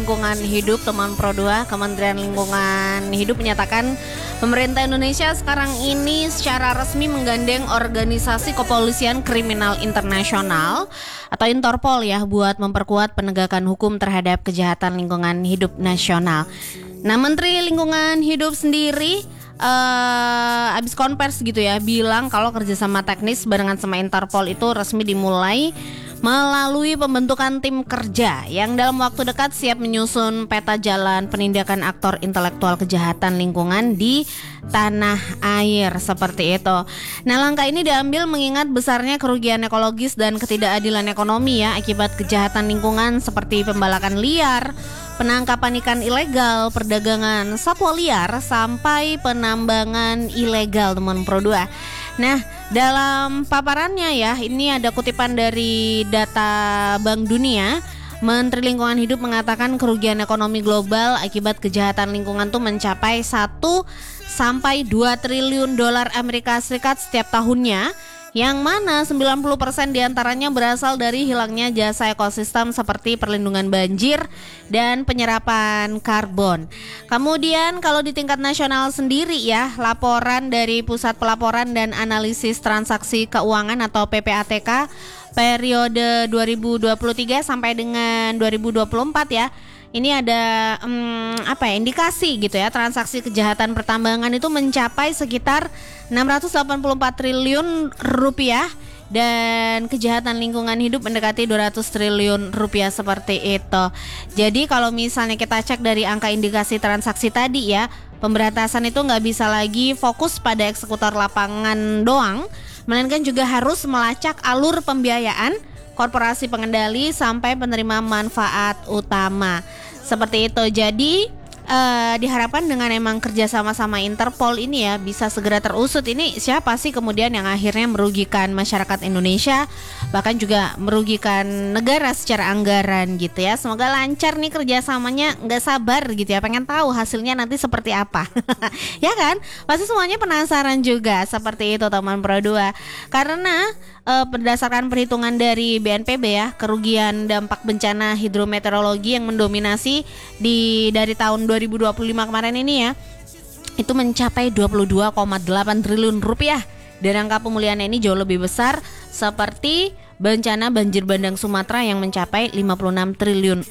Lingkungan Hidup teman Pro 2, Kementerian Lingkungan Hidup menyatakan pemerintah Indonesia sekarang ini secara resmi menggandeng organisasi kepolisian kriminal internasional atau Interpol ya buat memperkuat penegakan hukum terhadap kejahatan lingkungan hidup nasional. Nah, Menteri Lingkungan Hidup sendiri abis konvers gitu ya bilang kalau kerjasama teknis barengan sama Interpol itu resmi dimulai melalui pembentukan tim kerja yang dalam waktu dekat siap menyusun peta jalan penindakan aktor intelektual kejahatan lingkungan di tanah air seperti itu. Nah, langkah ini diambil mengingat besarnya kerugian ekologis dan ketidakadilan ekonomi ya akibat kejahatan lingkungan seperti pembalakan liar, penangkapan ikan ilegal, perdagangan satwa liar, sampai penambangan ilegal teman Pro 2. Nah, dalam paparannya ya, ini ada kutipan dari data Bank Dunia. Menteri Lingkungan Hidup mengatakan kerugian ekonomi global akibat kejahatan lingkungan tuh mencapai 1 sampai 2 triliun dolar Amerika Serikat setiap tahunnya, yang mana 90% diantaranya berasal dari hilangnya jasa ekosistem seperti perlindungan banjir dan penyerapan karbon. Kemudian kalau di tingkat nasional sendiri ya, laporan dari Pusat Pelaporan dan Analisis Transaksi Keuangan atau PPATK periode 2023 sampai dengan 2024 ya. Ini ada indikasi gitu ya, transaksi kejahatan pertambangan itu mencapai sekitar 684 triliun rupiah dan kejahatan lingkungan hidup mendekati 200 triliun rupiah seperti itu. Jadi kalau misalnya kita cek dari angka indikasi transaksi tadi ya, pemberantasan itu nggak bisa lagi fokus pada eksekutor lapangan doang, melainkan juga harus melacak alur pembiayaan korporasi pengendali sampai penerima manfaat utama seperti itu. Jadi diharapkan dengan emang kerja sama Interpol ini ya bisa segera terusut. Ini siapa sih kemudian yang akhirnya merugikan masyarakat Indonesia, bahkan juga merugikan negara secara anggaran gitu ya. Semoga lancar nih kerjasamanya, nggak sabar gitu ya, pengen tahu hasilnya nanti seperti apa. Ya kan, pasti semuanya penasaran juga seperti itu teman Pro 2. Karena berdasarkan perhitungan dari BNPB ya, kerugian dampak bencana hidrometeorologi yang mendominasi dari tahun 2025 kemarin ini ya, itu mencapai 22,8 triliun rupiah. Dan angka pemulihan ini jauh lebih besar seperti bencana banjir bandang Sumatera yang mencapai 56 triliun